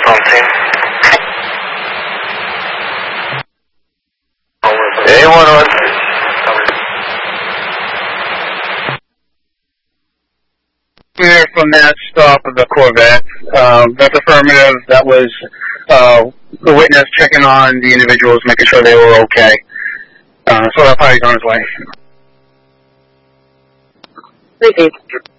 on scene. Anyone on? Here from that stop of the Corvette, that's affirmative. That was the witness checking on the individuals, making sure they were okay. So that party's on his way. Repeat.